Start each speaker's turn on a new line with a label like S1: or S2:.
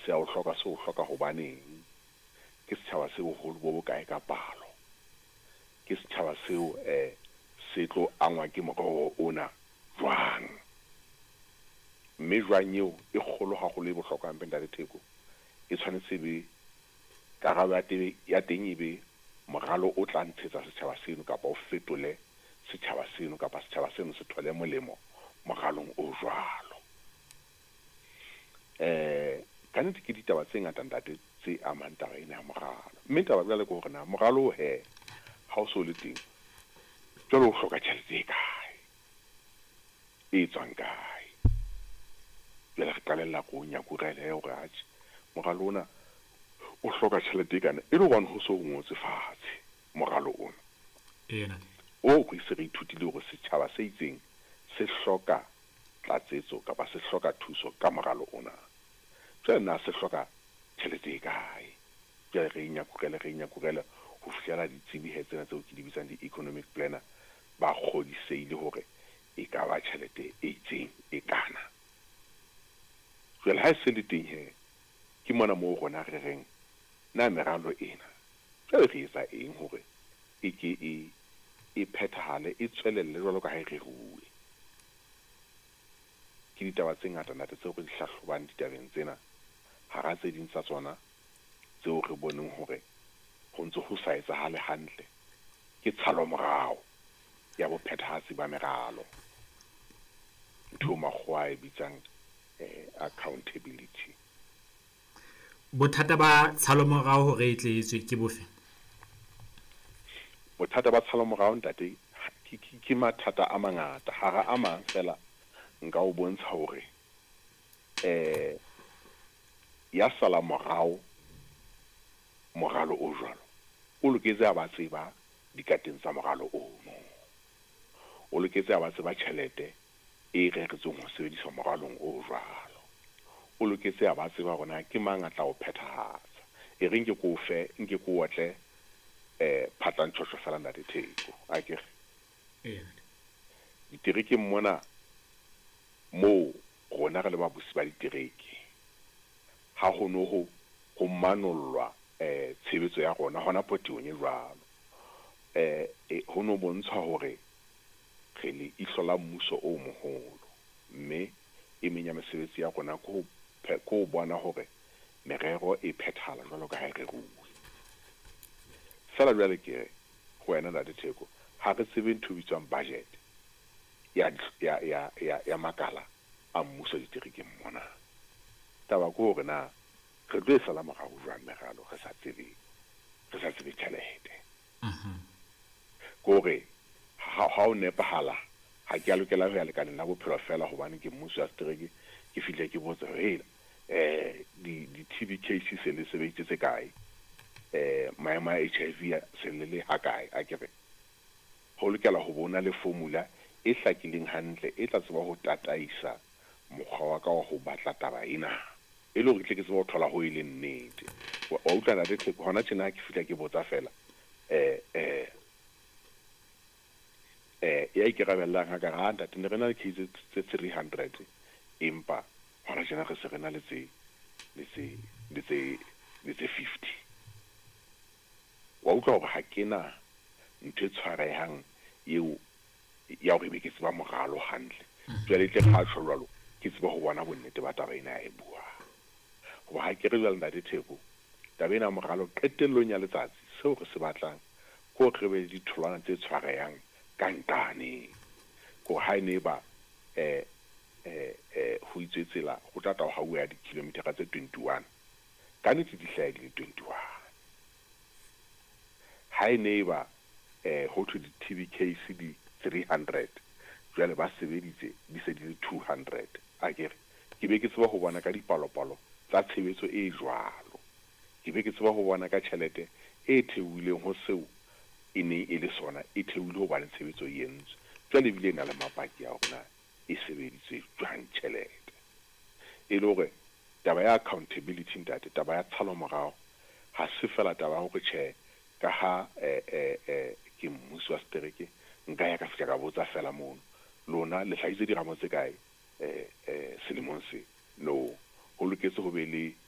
S1: se a o hloka se o hloka hobaneng ke setjhaba se boholo bo bokae ka palo ke setjhaba seo se tlo angwa ke mokoro ona jwang mme jwang eo e kgolo haholo e bohlokwa mpeng le theko e tshwanetse be karabo ya teng e be moralo o tla ntshetsa setjhaba seno kapa o fetole setjhaba seno kapa setjhaba seno se thole molemo moralong o jwalo ka nnete ke ditaba tse ngata ntate tse amang taba ena ya moralo mme taba jwale ke hore na moralo o ha o so le teng jwale o hloka tjhelete e kae e tswang kae jwale re qalella go nyakurele hore a moralo ona o hloka tjhelete kana e le hobane ho so ngotse fatshe moralo ona o go se re ithutile hore setjhaba se itseng se hloka tlatsetso kapa se hloka thuso ka moralo ona jwale na se hloka tjhelete e kae jwale re nyakurele ho fihlela ditsebihe tsena tseo ke di bitsang di-economic planner ba kgodiseile hore e ka ba tjhelete e itseng e kana jwale ha se le teng he ke mona moo rona re reng na meralo ena jwale re etsa eng hore e ke e phethahale e tswelelle jwalo ka ha re rue ke ditaba tse ngata nate tseo re di hlahlobang ditabeng tsena hara tse ding tsa tsona tseo re boneng hore ho ntse ho sa etsahale hantle ke tshalo morao ya bophethahatsi ba meralo ntho makgowa e bitsang accountability
S2: bothata ba tshalo morao hore e tletswe ke bofe
S1: bothata ba tshalo morao ntate ke mathata a mangata hara a mang fela nka o bontsha hore ya sala morao moralo o jwalo o loketse a ba tseba dikateng tsa moralo ono o loketse a ba tseba tjhelete e reretsweng ho sebediswa moralong o jwalo o loketse a ba tseba rona ke mang a tla o phethahatsa e reng ke ko fe nke ko otle phatlantshosho fela nna ditheko a ke ditereke mona mo rona re le ba busi ba ditereke ha ho no ho manollwa tshebetso ya rona hona potiong e jwalo ho no bontsha hore re le ihlola mmuso o moholo mme e menya mesebetsi ya rona ko bona hore merero e phethala jwalo ka ha re rue fela jwale ke ho wena la ditheko ha re tsebe ntho bitswang budget ya makala a mmuso diterekeng mona taba ko hore na re tlo e sala morao jwang meralo re sa tsebe tjhelete kore ha o nepahala ha ke a lokela ho ya lekaneng la bophelo fela hobane ke mmuso ya setereke ke fihle ke botse hela di-TB cases se le sebeditse kae maemo a HIV se le ha kae a kere ho lokela ho bona le formula e hlakileng hantle e tla tseba ho tataisa mokgwa wa ka wa ho batla taba ena e le hore tle ke tseba ho thola ho ile nnete wa utlwa na tle hona tjena ke fihla ke botsa fela ya ikarabellang ha ka ranta tene re na le case tse 300 empa hona tjena re se re na le tse 50 wa utlwa hore ha kena ntho e tshwarehang eo ya hore be ke tseba moralo hantle jwale tle ga tshwalo ke tseba ho bona bonnete ba taba ena e bua ho ha ke re jwale nda ditheko taba ena moralo qetellong ya letsatsi seo re se batlang ko re be di tholwana tse tshwarehang kankane ko ha ne ba ho itsetsela go tata ha bua di kilometers tse 21 ka nnete di hlaile di 21 ha ne ba ho to di TB case di 300 jwale ba sebeditse di se di 200 a kere ke be ke tseba ho bona ka dipalopalo tsa tshebetso e jwalo ke be ke tseba ho bona ka tjhelete e theuleng ho seo e ne e le sona e theule ho bana tshebetso e entswe jwale bile na le mapaki a rona e sebeditswe jwang tjhelete e le hore taba ya accountability ntate taba ya tshalo morao ha se fela taba ho tjhe ka ha ke mmuso wa setereke nka ya ka fihla ka botsa fela mono lona le hlahise diramo tse kae selemong se no ho loketse ho be le